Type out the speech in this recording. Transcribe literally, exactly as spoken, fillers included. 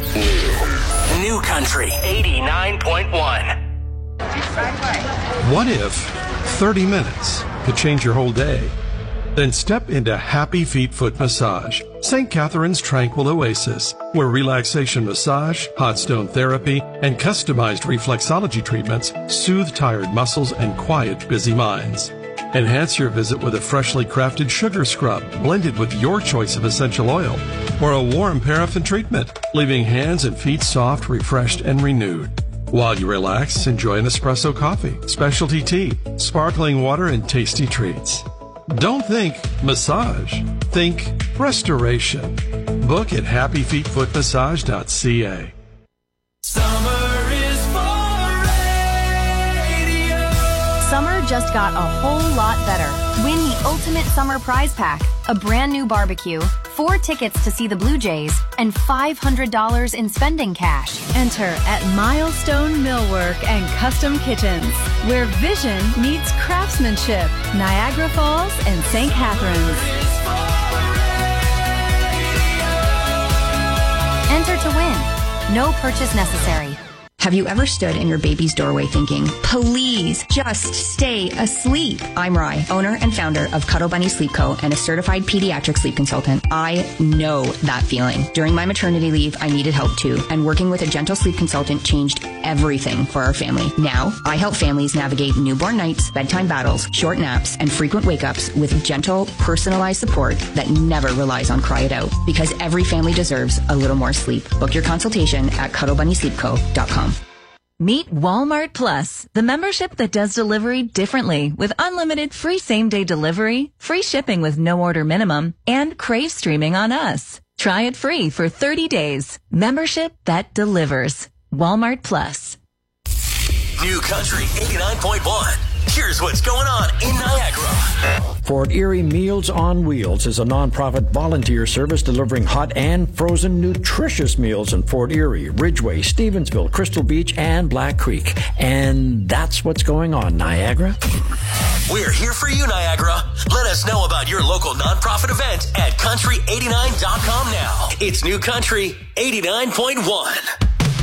New. New Country eighty-nine point one. What if thirty minutes could change your whole day? Then step into Happy Feet Foot Massage, Saint Catherine's tranquil oasis, where relaxation massage, hot stone therapy, and customized reflexology treatments soothe tired muscles and quiet busy minds. Enhance your visit with a freshly crafted sugar scrub blended with your choice of essential oil, or a warm paraffin treatment, leaving hands and feet soft, refreshed, and renewed. While you relax, enjoy an espresso coffee, specialty tea, sparkling water, and tasty treats. Don't think massage. Think restoration. Book at happy feet foot massage dot c a. Summer is for radio. Summer just got a whole lot better. Win the ultimate summer prize pack, a brand new barbecue, four tickets to see the Blue Jays, and five hundred dollars in spending cash. Enter at Milestone Millwork and Custom Kitchens, where vision meets craftsmanship. Niagara Falls and Saint Catharines. Enter to win. No purchase necessary. Have you ever stood in your baby's doorway thinking, please just stay asleep? I'm Rye, owner and founder of Cuddle Bunny Sleep Co. and a certified pediatric sleep consultant. I know that feeling. During my maternity leave, I needed help too, and working with a gentle sleep consultant changed everything for our family. Now, I help families navigate newborn nights, bedtime battles, short naps, and frequent wake-ups with gentle, personalized support that never relies on cry it out, because every family deserves a little more sleep. Book your consultation at cuddle bunny sleep co dot com. Meet Walmart Plus, the membership that does delivery differently with unlimited free same-day delivery, free shipping with no order minimum, and Crave streaming on us. Try it free for thirty days. Membership that delivers. Walmart Plus. New Country eighty-nine point one. Here's what's going on in Niagara. Fort Erie Meals on Wheels is a nonprofit volunteer service delivering hot and frozen nutritious meals in Fort Erie, Ridgeway, Stevensville, Crystal Beach, and Black Creek. And that's what's going on, Niagara. We're here for you, Niagara. Let us know about your local nonprofit event at country eighty-nine dot com now. It's New Country eighty-nine point one.